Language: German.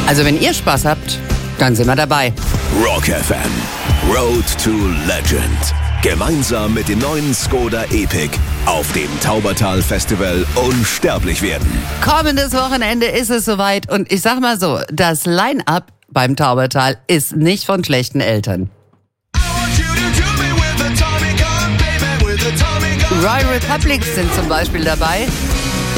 Also wenn ihr Spaß habt, dann sind wir dabei. Rock FM, Road to Legend. Gemeinsam mit dem neuen Skoda Epic auf dem Taubertal Festival unsterblich werden. Kommendes Wochenende ist es soweit und ich sag mal so, das Line-Up beim Taubertal ist nicht von schlechten Eltern. Royal Republic sind zum Beispiel dabei.